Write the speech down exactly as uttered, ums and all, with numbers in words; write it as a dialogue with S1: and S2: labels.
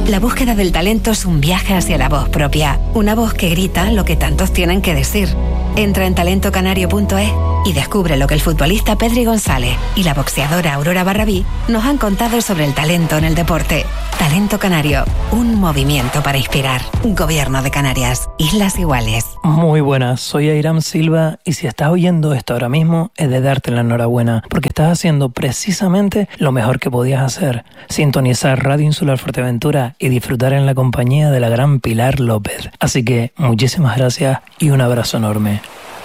S1: La búsqueda del talento es un viaje hacia la voz propia, una voz que grita lo que tantos tienen que decir. Entra en talento canario punto es y descubre lo que el futbolista Pedri González y la boxeadora Aurora Barrabí nos han contado sobre el talento en el deporte. Talento Canario, un movimiento para inspirar. Gobierno de Canarias, Islas Iguales.
S2: Muy buenas, soy Airam Silva y si estás oyendo esto ahora mismo es de darte la enhorabuena porque estás haciendo precisamente lo mejor que podías hacer, sintonizar Radio Insular Fuerteventura y disfrutar en la compañía de la gran Pilar López. Así que muchísimas gracias y un abrazo enorme.